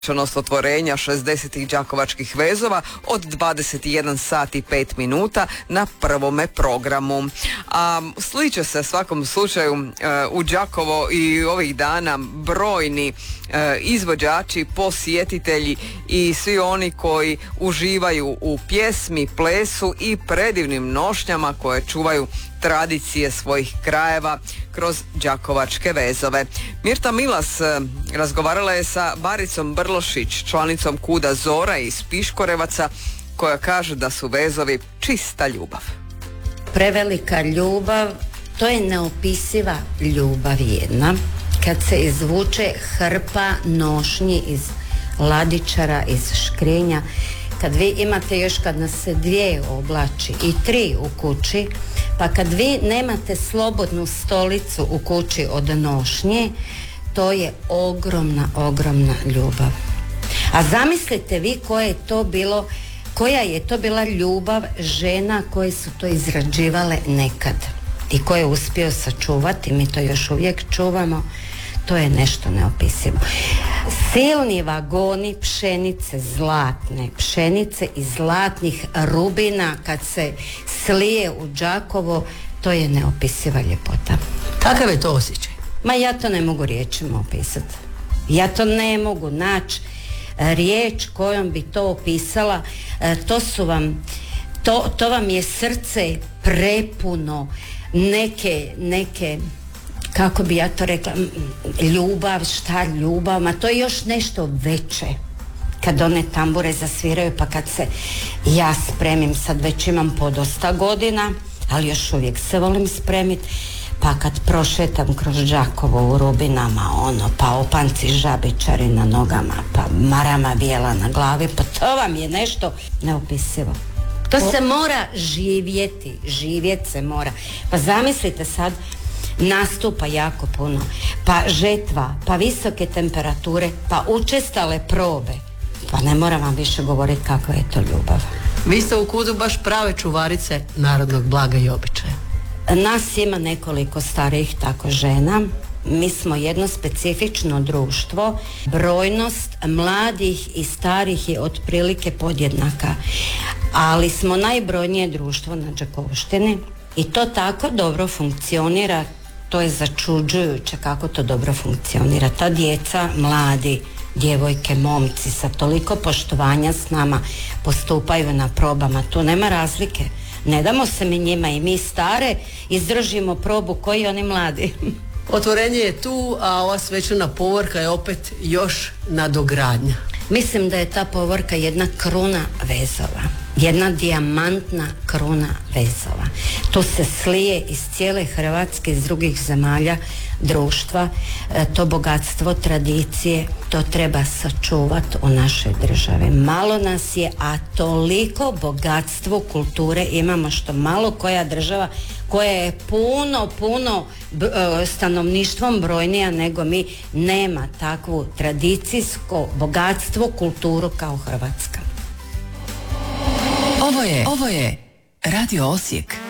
otvorenja 60. đakovačkih vezova od 21 sat i 5 minuta na prvome programu. A sliče se svakom slučaju u Đakovo i ovih dana brojni izvođači, posjetitelji i svi oni koji uživaju u pjesmi, plesu i predivnim nošnjama koje čuvaju tradicije svojih krajeva kroz đakovačke vezove. Mirta Milas razgovarala je sa Baricom Brlošić, članicom KUD-a Zora iz Piškorevaca, koja kaže da su vezovi čista ljubav. Prevelika ljubav, to je neopisiva ljubav jedna. Kad se izvuče hrpa nošnji iz ladičara, iz škrinja, kad vi imate još kad nas se 2 oblači i 3 u kući, pa kad vi nemate slobodnu stolicu u kući od nošnje, to je ogromna ljubav. A zamislite vi koja je to bila ljubav žena koje su to izrađivale nekad i koje je uspio sačuvati, mi to još uvijek čuvamo. To je nešto neopisivo. Silni vagoni pšenice, zlatne pšenice i zlatnih rubina kad se slije u Đakovo, to je neopisiva ljepota. Kakav je to osjećaj? Ma ja to ne mogu riječima opisati. Ja to ne mogu naći riječ kojom bi to opisala. To vam je srce prepuno neke kako bi ja to rekla, ljubav, ma to je još nešto veće. Kad one tambure zasviraju, pa kad se ja spremim, sad već imam podosta godina, ali još uvijek se volim spremiti, pa kad prošetam kroz Đakovo u rubinama, pa opanci žabičari na nogama, pa marama bijela na glavi, pa to vam je nešto neopisivo. To se mora živjeti se mora. Pa zamislite sad, nastupa jako puno, pa žetva, pa visoke temperature, pa učestale probe. Pa ne moram vam više govoriti kakva je to ljubav. Vi ste u KUD-u baš prave čuvarice narodnog blaga i običaja. Nas ima nekoliko starijih tako žena. Mi smo jedno specifično društvo. Brojnost mladih i starih je otprilike podjednaka. Ali smo najbrojnije društvo na Đakovštini i to tako dobro funkcionira. To je začuđujuće kako to dobro funkcionira. Ta djeca, mladi, djevojke, momci sa toliko poštovanja s nama postupaju na probama. Tu nema razlike. Ne damo se mi njima, i mi stare izdržimo probu koji oni mladi. Otvorenje je tu, a ova svečana povorka je opet još nadogradnja. Mislim da je ta povorka jedna kruna vezova. Jedna dijamantna kruna vezova. To se slije iz cijele Hrvatske, iz drugih zemalja, društva. To bogatstvo tradicije, to treba sačuvati u našoj državi. Malo nas je, a toliko bogatstvo kulture imamo što malo koja država koja je puno stanovništvom brojnija nego mi, nema takvu tradicijsko bogatstvo, kulturu kao Hrvatska. Ovo je Radio Osijek.